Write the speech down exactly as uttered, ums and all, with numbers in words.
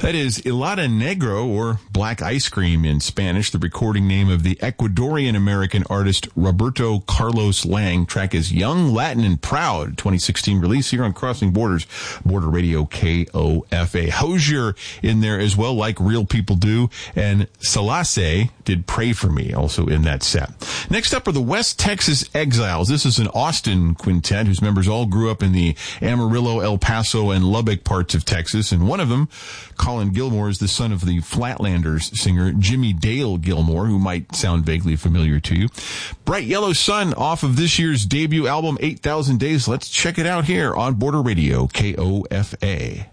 That is Helado Negro, or Black Ice Cream in Spanish, the recording name of the Ecuadorian-American artist Roberto Carlos Lang. Track is Young, Latin, and Proud, twenty sixteen release here on Crossing Borders, Border Radio K O F A. Hozier in there as well, Like Real People Do, and Salase did Pray For Me, also in that set. Next up are the West Texas Exiles. This is an Austin quintet whose members all grew up in the Amarillo, El Paso, and Lubbock parts of Texas, and one of them, Colin Gilmore, is the son of the Flatlanders singer Jimmy Dale Gilmore, who might sound vaguely familiar to you. Bright Yellow Sun off of this year's debut album, eight thousand Days. Let's check it out here on Border Radio K O F A.